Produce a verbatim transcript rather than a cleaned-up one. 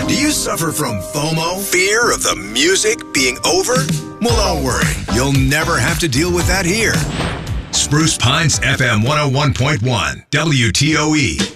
Do you suffer from FOMO? Fear of the music being over? Well, don't worry. You'll never have to deal with that here. Spruce Pines F M one oh one point one, W T O E.